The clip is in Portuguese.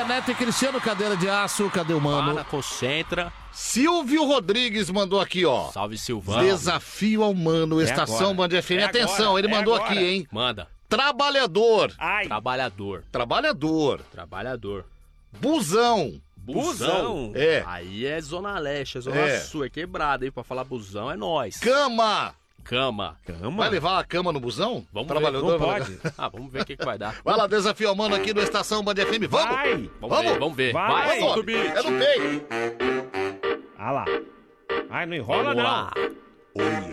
Neto e Cristiano, cadeira de aço, cadê o mano? Para, concentra. Silvio Rodrigues mandou aqui, ó. Salve, Silvão. Desafio ao mano, Estação Band FM. Atenção, ele mandou aqui, hein? Manda. Trabalhador. Ai. Trabalhador. Trabalhador. Trabalhador. Busão. Busão? É. Aí é Zona Leste, é Zona Sul, é quebrada, hein? Pra falar busão é nós. Cama. Cama. Vai levar a cama no busão? Vamos Trabalhador, ver. Não vai pode. Vamos ver o que vai dar. Vai lá, desafio ao mano aqui no Estação Band FM. Vamos? Vai. Vamos ver. Vai. Vamos, é no peito. Ah lá. Ai, não enrola Vamos não. lá.